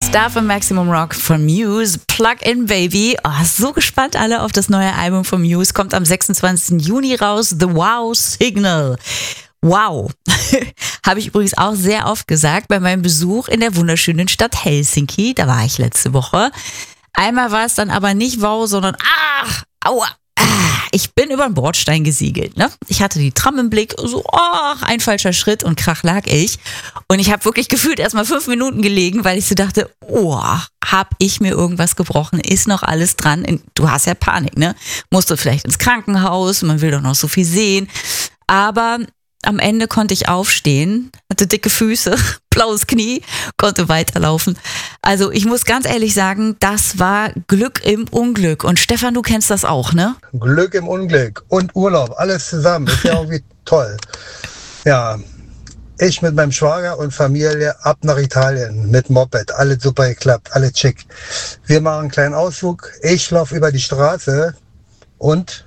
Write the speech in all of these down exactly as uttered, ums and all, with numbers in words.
Star von Maximum Rock von Muse, Plug-in Baby. Oh, so gespannt alle auf das neue Album von Muse. Kommt am sechsundzwanzigsten Juni raus. The Wow Signal. Wow. Habe ich übrigens auch sehr oft gesagt bei meinem Besuch in der wunderschönen Stadt Helsinki. Da war ich letzte Woche. Einmal war es dann aber nicht wow, sondern ach, aua. Ich bin über den Bordstein gesiegelt. Ne? Ich hatte die Tram im Blick, so, oh, ein falscher Schritt und krach lag ich. Und ich habe wirklich gefühlt erst mal fünf Minuten gelegen, weil ich so dachte, oh, hab ich mir irgendwas gebrochen? Ist noch alles dran? Du hast ja Panik, ne? Musst du vielleicht ins Krankenhaus, man will doch noch so viel sehen. Aber am Ende konnte ich aufstehen, hatte dicke Füße, blaues Knie, konnte weiterlaufen. Also ich muss ganz ehrlich sagen, das war Glück im Unglück. Und Stefan, du kennst das auch, ne? Glück im Unglück und Urlaub, alles zusammen. Ist ja irgendwie toll. Ja, ich mit meinem Schwager und Familie ab nach Italien mit Moped. Alles super geklappt, alles schick. Wir machen einen kleinen Ausflug. Ich laufe über die Straße und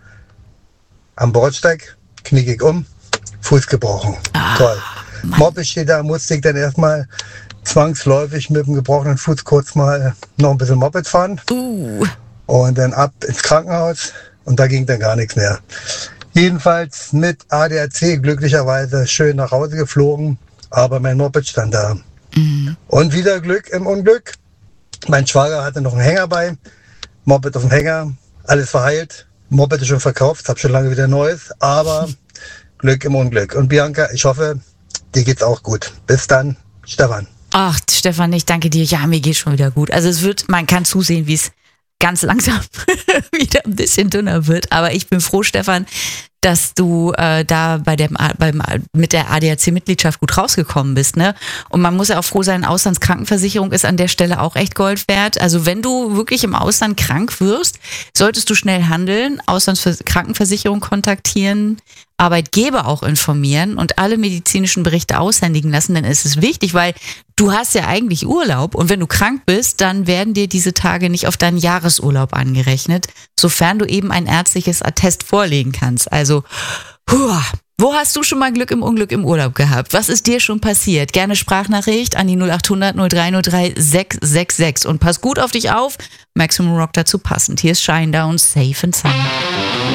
am Bordsteig knick ich um. Fuß gebrochen. Ah, toll. Mann. Moped steht da, musste ich dann erstmal zwangsläufig mit dem gebrochenen Fuß kurz mal noch ein bisschen Moped fahren. Uh. Und dann ab ins Krankenhaus und da ging dann gar nichts mehr. Jedenfalls mit A D A C glücklicherweise schön nach Hause geflogen, aber mein Moped stand da. Mhm. Und wieder Glück im Unglück. Mein Schwager hatte noch einen Hänger bei, Moped auf dem Hänger, alles verheilt. Moped ist schon verkauft, hab schon lange wieder Neues, aber Glück im Unglück. Und Bianca, ich hoffe, dir geht's auch gut. Bis dann, Stefan. Ach, Stefan, ich danke dir. Ja, mir geht's schon wieder gut. Also es wird, man kann zusehen, wie es ganz langsam wieder ein bisschen dünner wird. Aber ich bin froh, Stefan, dass du äh, da bei dem, beim, mit der A D A C-Mitgliedschaft gut rausgekommen bist, ne? Und man muss ja auch froh sein, Auslandskrankenversicherung ist an der Stelle auch echt Gold wert. Also wenn du wirklich im Ausland krank wirst, solltest du schnell handeln, Auslandskrankenversicherung kontaktieren, Arbeitgeber auch informieren und alle medizinischen Berichte aushändigen lassen, denn es ist wichtig, weil du hast ja eigentlich Urlaub und wenn du krank bist, dann werden dir diese Tage nicht auf deinen Jahresurlaub angerechnet, sofern du eben ein ärztliches Attest vorlegen kannst. Also, huah, wo hast du schon mal Glück im Unglück im Urlaub gehabt? Was ist dir schon passiert? Gerne Sprachnachricht an die null acht hundert null drei null drei sechs sechs sechs und pass gut auf dich auf. Maximum Rock dazu passend. Hier ist Shinedown, Safe and Sound.